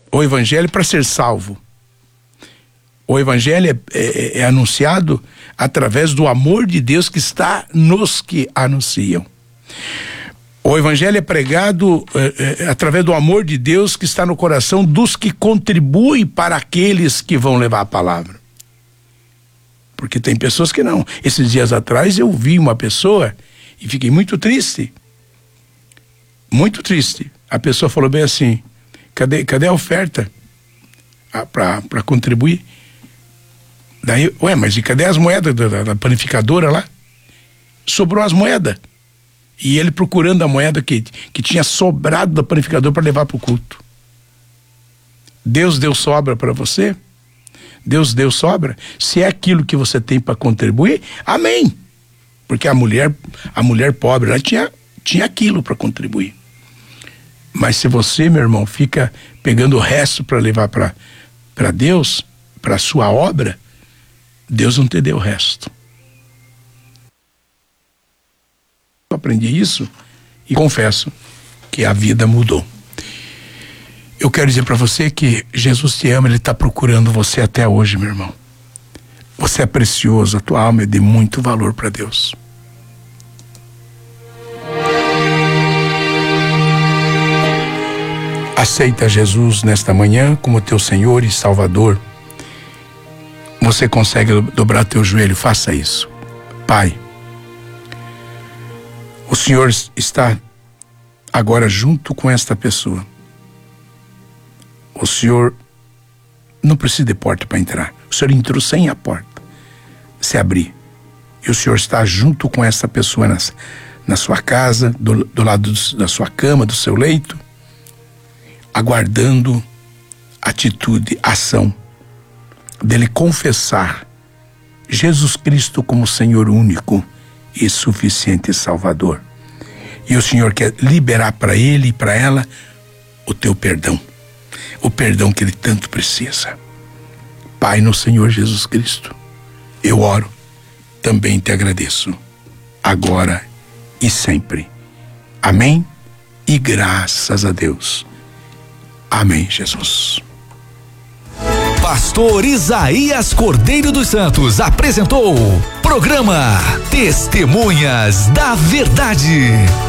o evangelho para ser salvo. O evangelho é anunciado através do amor de Deus que está nos que anunciam. O evangelho é pregado através do amor de Deus que está no coração dos que contribuem para aqueles que vão levar a palavra. Porque tem pessoas que não. Esses dias atrás eu vi uma pessoa e fiquei muito triste. Muito triste. A pessoa falou bem assim: cadê a oferta para contribuir? Daí, mas e cadê as moedas da panificadora lá? Sobrou as moedas. E ele procurando a moeda que tinha sobrado da panificadora para levar para o culto. Deus deu sobra para você? Deus deu sobra? Se é aquilo que você tem para contribuir, amém. Porque a mulher pobre, ela tinha aquilo para contribuir. Mas se você, meu irmão, fica pegando o resto para levar para Deus, para a sua obra, Deus não te deu o resto. Eu aprendi isso e confesso que a vida mudou. Eu quero dizer para você que Jesus te ama, Ele está procurando você até hoje, meu irmão. Você é precioso, a tua alma é de muito valor para Deus. Aceita Jesus nesta manhã como teu Senhor e Salvador. Você consegue dobrar teu joelho? Faça isso. Pai, o Senhor está agora junto com esta pessoa. O Senhor não precisa de porta para entrar. O Senhor entrou sem a porta se abrir. E o Senhor está junto com essa pessoa na sua casa, do lado da sua cama, do seu leito, aguardando atitude, ação dele confessar Jesus Cristo como Senhor único e suficiente Salvador. E o Senhor quer liberar para ele e para ela o teu perdão, o perdão que ele tanto precisa. Pai, no Senhor Jesus Cristo, eu oro, também te agradeço, agora e sempre. Amém? E graças a Deus. Amém, Jesus. Pastor Isaías Cordeiro dos Santos apresentou programa Testemunhas da Verdade.